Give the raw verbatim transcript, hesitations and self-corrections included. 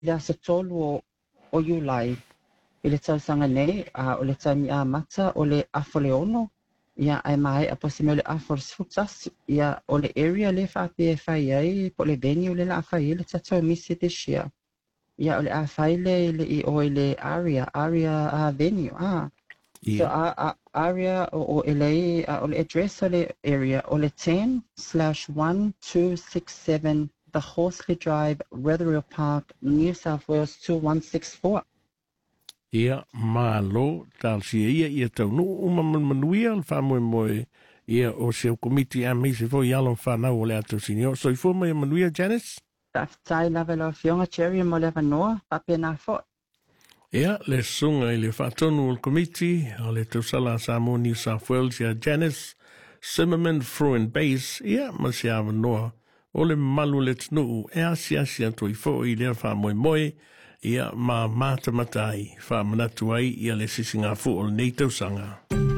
Ia se tolu o, o Iulai i le tausaga nei a o le tani a mata o le afoleono ia ai mai a posi me le aforsfutas ia o le area le whape e whai ai po le veni o le la whai le tatou misi te shia ia o le a whai le le i o le area area a venue ah so a, a area o, o ele a o le address o le area o le ten slash one two six seven the Horsley Drive, Wetherill Park, New South Wales two one six four. Ia malo tal sia ia ia tau no uma manuia al fa mo mo ia o seu committee a misi fo ia lo fa na o le atu sinio so i fo mo manuia Janice Tai lava lo fionga cherry mo le vanoa pape na fo. Ia le sunga i le fatonu o committee o le tau sala sa mo New South Wales ia Janice Zimmerman Fruin Base ia ma se avanoa o le malu le tnu e asia sia to i fo i le fa mo mo ia ma mata matai fa manatu ai ia le sisinga fu o le nei tau sanga.